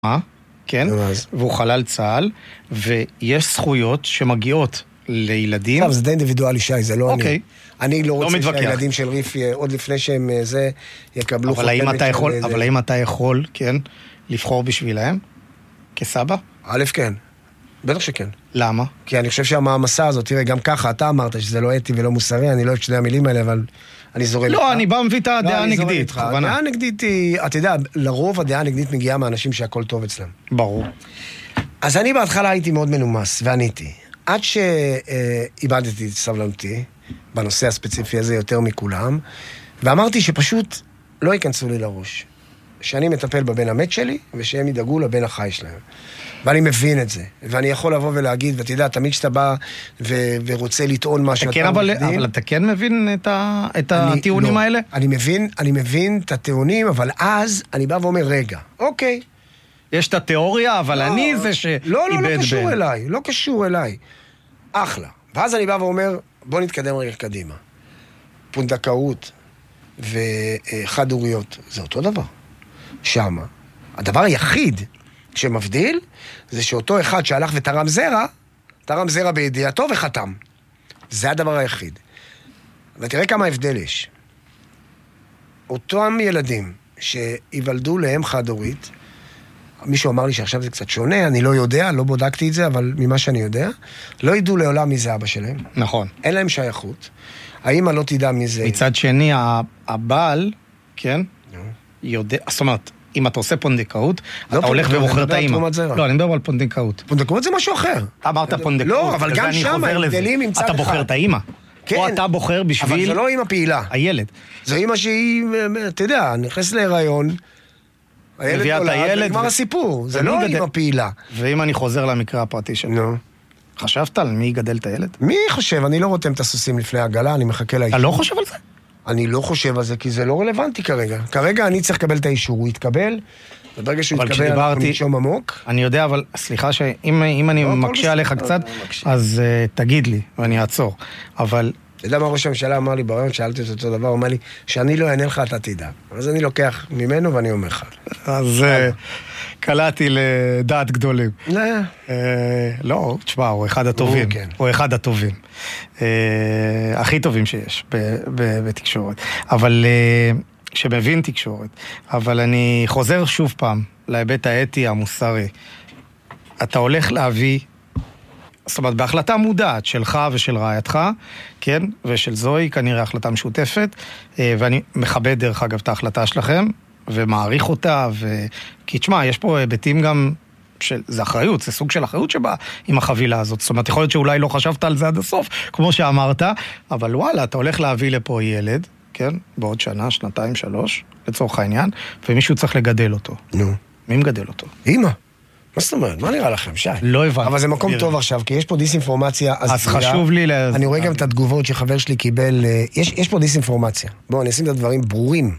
כן, והוא חלל צה"ל, ויש זכויות שמגיעות לילדים. טוב, זה די אינדיבידואלי שי, זה לא אני. אני לא רוצה שהילדים של ריף, עוד לפני שהם זה, יקבלו חותמת של... אבל האם אתה יכול, כן, לבחור בשבילהם? כסבא? א', כן. בטח שכן. למה? כי אני חושב שהמעמסה הזאת, תראה, גם ככה, אתה אמרת שזה לא אתי ולא מוסרי, אני לא אוהב שני המילים האלה, אבל אני זורם. לא, אני בא מביא את הדעה הנגדית. הדעה הנגדית היא, אתה יודע, לרוב הדעה הנגדית מגיעה מאנשים שהכל טוב אצלם. ברור. אז אני בהתחלה הייתי מאוד מנומס, ועניתי. עד שאיבדתי את סבלנותי, בנושא הספציפי הזה יותר מכולם, ואמרתי שפשוט לא ייכנסו לי לראש. שאני מטפל בבן המת שלי, ושהם ידאגו לבן החי שלהם. ואני מבין את זה. ואני יכול לבוא ולהגיד, ואתה יודע, תמיד שאתה בא ורוצה לטעון משהו... כן, אבל אתה כן מבין את הטיעונים האלה? אני מבין את הטיעונים, אבל אז אני בא ואומר, רגע, אוקיי. יש את התיאוריה, אבל אני זה שאיבד לא קשור אליי, לא קשור אליי. אחלה. ואז אני בא ואומר, בוא נתקדם רגע קדימה. פונדקאות וחד-הוריות, זה אותו דבר. שמה. הדבר היחיד שמבדיל, זה שאותו אחד שהלך ותרם זרע בידיעתו וחתם. זה הדבר היחיד. ותראה כמה הבדל יש. אותם ילדים שיוולדו להם חד-הורית, מישהו אמר לי שעכשיו זה קצת שונה, אני לא יודע, לא בודקתי את זה, אבל ממה שאני יודע, לא ידעו לעולם מי זה אבא שלהם. נכון. אין להם שייכות. האמא לא תדע מי זה... מצד שני, הבעל, כן? יודע, זאת אומרת, אם אתה עושה פונדקאות, אתה הולך ובוחר את האמא. לא, אני מדבר על פונדקאות. פונדקאות זה משהו אחר. אמרת פונדקאות. לא, אבל גם שם ההבדלים עם צד אחד. אתה בוחר את האמא. או אתה בוחר בשביל... אבל זה לא אמא פעילה. הילד. זו אמא שהיא, אתה יודע, נכנס להיריון, מביאה את הילד. נגמר הסיפור. זה לא אמא פעילה. ואם אני חוזר למקרה הפרטי שלו. נו. חשבת על מי יגדל את הילד? מי חושב? אני לא רותם את הסוסים לפני הגלה, אני מחכה לאישור. אתה לא חושב על זה? אני לא חושב על זה, כי זה לא רלוונטי כרגע. כרגע אני צריך לקבל את האישור. הוא יתקבל, וברגע שהוא יתקבל, אנחנו נשום עמוק. אני יודע, אבל סליחה שאם אני מקשה עליך קצת, אז תגיד לי, ואני אעצור. אבל... אתה יודע מה ראש הממשלה אמר לי ברעיון, שאלתי את אותו דבר, הוא אמר לי, שאני לא אענה לך, אתה תדע. אז אני לוקח ממנו ואני אומר לך. אז קלעתי לדעת גדולים. לא, תשמע, הוא אחד הטובים. הוא אחד הטובים. הכי טובים שיש בתקשורת. אבל, שמבין תקשורת. אבל אני חוזר שוב פעם להיבט האתי המוסרי. אתה הולך להביא... זאת אומרת, בהחלטה מודעת שלך ושל רעייתך, כן, ושל זוהי, כנראה החלטה משותפת, ואני מכבד דרך אגב את ההחלטה שלכם, ומעריך אותה, כי תשמע, יש פה היבטים גם, זה אחריות, זה סוג של אחריות שבא עם החבילה הזאת, זאת אומרת, יכול להיות שאולי לא חשבת על זה עד הסוף, כמו שאמרת, אבל וואלה, אתה הולך להביא לפה ילד, כן, בעוד שנה, שנתיים, 3, לצורך העניין, ומישהו צריך לגדל אותו. נו. מי מגדל אותו? אמא. מה זאת אומרת? מה נראה לכם, שי? לא הבנתי. אבל זה מקום טוב עכשיו, כי יש פה דיסאינפורמציה. אז חשוב לי... אני רואה גם את התגובות שחבר שלי קיבל. יש פה דיסאינפורמציה. בואו, אני אשים את הדברים ברורים.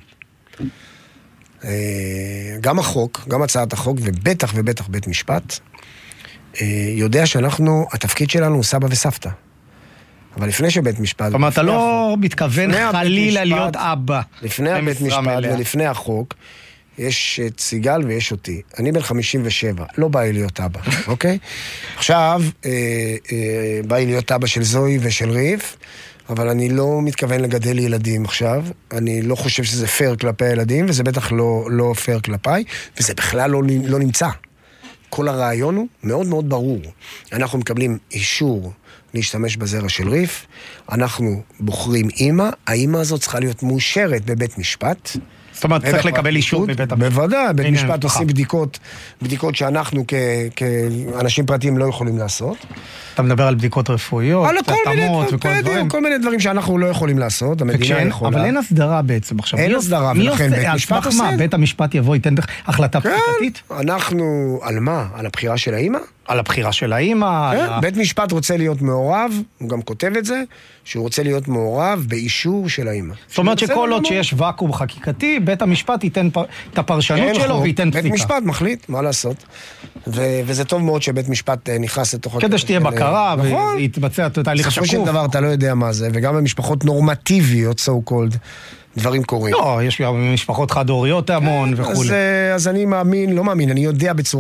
גם החוק, גם הצעת החוק, ובטח בית משפט, יודע שאנחנו, התפקיד שלנו הוא סבא וסבתא. אבל לפני שבית משפט... זאת אומרת, אתה לא מתכוון חלילה להיות אבא. לפני הבית משפט ולפני החוק, יש את סיגל ויש אותי. אני בן 57, לא בא לי להיות אבא, אוקיי? עכשיו, בא לי להיות אבא של זוהי ושל ריף, אבל אני לא מתכוון לגדל ילדים עכשיו. אני לא חושב שזה פייר כלפי הילדים, וזה בטח לא פייר כלפיי, וזה בכלל לא נמצא. כל הרעיון הוא מאוד מאוד ברור. אנחנו מקבלים אישור להשתמש בזרע של ריף, אנחנו בוחרים אמא, האמא הזאת צריכה להיות מאושרת בבית משפט, זאת אומרת, צריך לקבל אישור מבית המשפט. בוודאי, בית משפט עושים בדיקות שאנחנו כאנשים פרטיים לא יכולים לעשות. אתה מדבר על בדיקות רפואיות, התאמות וכל דברים. כל מיני דברים שאנחנו לא יכולים לעשות, המדינה יכולה. אבל אין הסדרה בעצם עכשיו. אין הסדרה, ולכן בית משפט עושה. בית המשפט יבוא, ייתן החלטה פסיקתית? אנחנו, על מה? על הבחירה של האמא? על הבחירה של האמא. בית משפט רוצה להיות מעורב, הוא גם כותב את זה, שהוא רוצה להיות מעורב באישור של האמא. זאת אומרת שכל עוד שיש ואקום חקיקתי, בית המשפט ייתן את הפרשנות שלו וייתן פסיקה. בית משפט מחליט, מה לעשות. וזה טוב מאוד שבית משפט נכנס לתוך... כדי שתהיה בקרה ויתבצע תהליך שקוף. בסופו של דבר אתה לא יודע מה זה, וגם במשפחות נורמטיביות, so called, דברים קורים. לא, יש משפחות חד-הוריות המון וכו'. אז אני מאמין, לא מאמין, אני יודע בצורה